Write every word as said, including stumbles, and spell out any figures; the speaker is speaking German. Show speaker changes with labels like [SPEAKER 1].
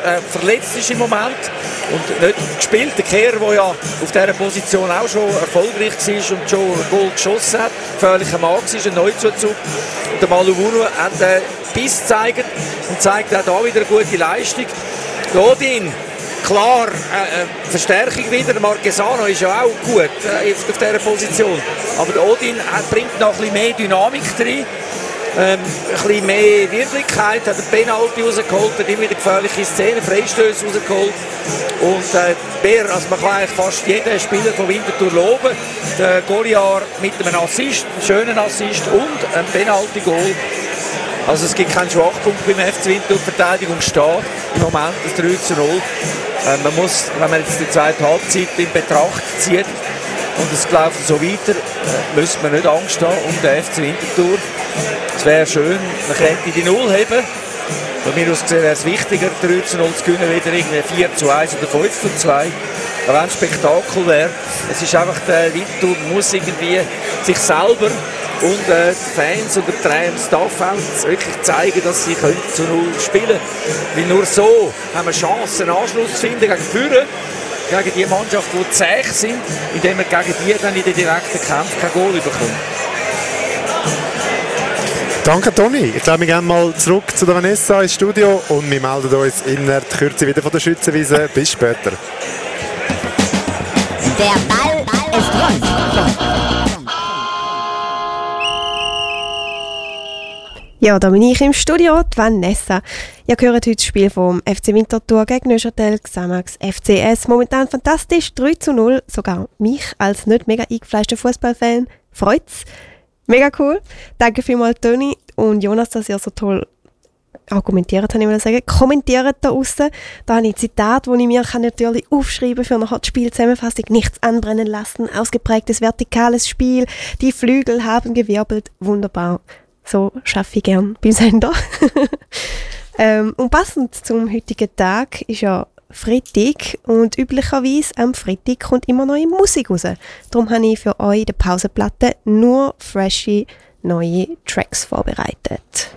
[SPEAKER 1] äh, verletzt ist im Moment und nicht gespielt. Der Kehrer, der ja auf dieser Position auch schon erfolgreich war und schon ein Goal geschossen hat, gefährlicher Mann war, ein Neuzuzug. Und der Maluvunu hat äh, Biss gezeigt und zeigt auch da wieder eine gute Leistung. Der Odin, klar, äh, Verstärkung wieder. Der Marquesano ist ja auch gut äh, auf, auf dieser Position. Aber der Odin hat, bringt noch ein bisschen mehr Dynamik rein. Ähm, ein bisschen mehr Wirklichkeit, hat den Penalty rausgeholt, hat immer wieder gefährliche Szenen, Freistöße rausgeholt. Und äh, Bär, also man kann eigentlich fast jeden Spieler von Winterthur loben. Der Goliar mit einem Assist, einem schönen Assist und einem Penalty-Goal. Also es gibt keinen Schwachpunkt beim F C Winterthur. Die Verteidigung steht im Moment das drei zu null. Äh, man muss, wenn man jetzt die zweite Halbzeit in Betracht zieht und es läuft so weiter, äh, müssen wir nicht Angst haben um den F C Winterthur. Es wäre schön, man könnte die Null haben. Von mir aus gesehen wäre es wichtiger, drei zu null zu gewinnen, wieder irgendwie vier zu eins oder fünf zu zwei. Wenn es ein Spektakel wäre. Es ist einfach, der Winterthur muss irgendwie sich selber und äh, die Fans und der Trainer und Staff auch wirklich zeigen, dass sie können zu null spielen können. Weil nur so haben wir Chancen, einen Anschluss zu finden gegen Führer, gegen die Mannschaft, die zäh sind, indem wir gegen die dann in den direkten Kämpfen kein Goal bekommen.
[SPEAKER 2] Danke, Toni. Ich glaube, wir gehen mal zurück zu der Vanessa ins Studio und wir melden uns in der Kürze wieder von der Schützenwiese. Bis später.
[SPEAKER 3] Der Ball ist rund.
[SPEAKER 4] Ja, da bin ich im Studio, die Vanessa. Ihr hört heute das Spiel vom F C Winterthur gegen Neuchâtel Xamax F C S. Momentan fantastisch, drei zu null. Sogar mich als nicht mega eingefleischter Fußballfan freut's. Mega cool. Danke vielmals, Toni und Jonas, dass ihr so toll argumentiert, kann ich mal sagen. Kommentiert da draussen. Da habe ich ein Zitat, das ich mir kann natürlich aufschreiben kann für eine Spielzusammenfassung. Nichts anbrennen lassen, ausgeprägtes vertikales Spiel. Die Flügel haben gewirbelt. Wunderbar. So schaffe ich gern beim Sender. ähm, und passend zum heutigen Tag ist ja Freitag und üblicherweise am Freitag kommt immer neue Musik raus. Darum habe ich für euch in der Pausenplatte nur frische neue Tracks vorbereitet.